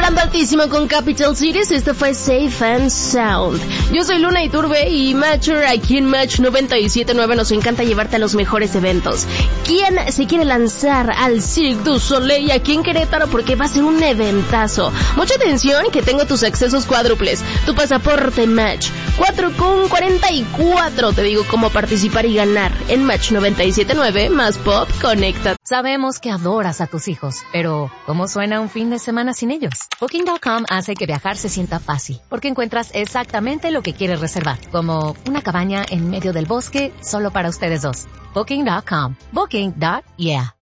Vibrando altísimo con Capital Cities, esto fue Safe and Sound. Yo soy Luna Iturbe y Matcher, aquí en Match 97.9 nos encanta llevarte a los mejores eventos. ¿Quién se quiere lanzar al Cirque du Soleil aquí en Querétaro? Porque va a ser un eventazo. Mucha atención que tengo tus accesos cuádruples, tu pasaporte Match 4,44. Te digo cómo participar y ganar en Match 97.9 más Pop Conecta. Sabemos que adoras a tus hijos, pero ¿cómo suena un fin de semana sin ellos? Booking.com hace que viajar se sienta fácil, porque encuentras exactamente lo que quieres reservar, como una cabaña en medio del bosque solo para ustedes dos. Booking.com. Booking.yeah.